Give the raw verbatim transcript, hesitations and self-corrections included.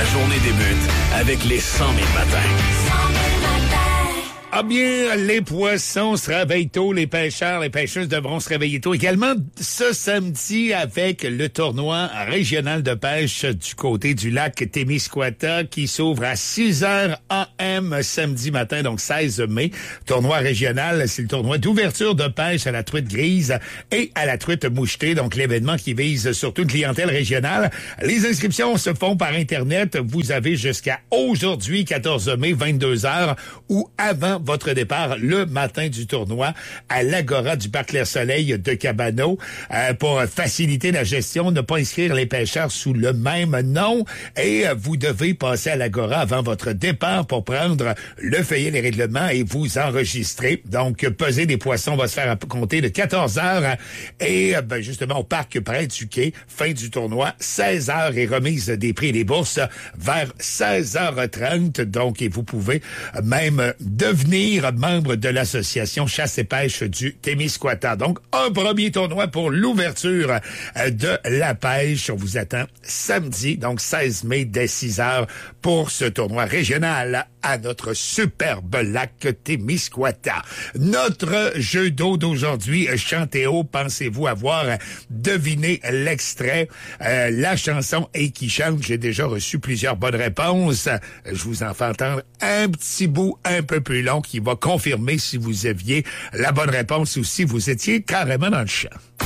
La journée débute avec les cent mille matins. Ah bien, les poissons se réveillent tôt, les pêcheurs, les pêcheuses devront se réveiller tôt. Également, ce samedi, avec le tournoi régional de pêche du côté du lac Témiscouata qui s'ouvre à six heures A M samedi matin, donc seize mai. Tournoi régional, c'est le tournoi d'ouverture de pêche à la truite grise et à la truite mouchetée, donc l'événement qui vise surtout une clientèle régionale. Les inscriptions se font par Internet. Vous avez jusqu'à aujourd'hui, quatorze mai, vingt-deux heures, ou avant votre départ le matin du tournoi à l'Agora du Parc Clair Soleil de Cabano. Euh, pour faciliter la gestion, ne pas inscrire les pêcheurs sous le même nom et euh, vous devez passer à l'Agora avant votre départ pour prendre le feuillet des règlements et vous enregistrer. Donc, peser des poissons va se faire à compter de quatorze heures et euh, ben, justement au parc près du quai, fin du tournoi, seize heures et remise des prix et des bourses vers seize heures trente. Donc, et vous pouvez même devenir membre de l'association Chasse et Pêche du Témiscouata. Donc, un premier tournoi pour l'ouverture de la pêche. On vous attend samedi, donc seize mai, dès six heures, pour ce tournoi régional à notre superbe lac Témiscouata. Notre jeu d'eau d'aujourd'hui, Chantéo, pensez-vous avoir deviné l'extrait? Euh, la chanson Et qui chante, j'ai déjà reçu plusieurs bonnes réponses. Je vous en fais entendre un petit bout un peu plus long qui va confirmer si vous aviez la bonne réponse ou si vous étiez carrément dans le champ.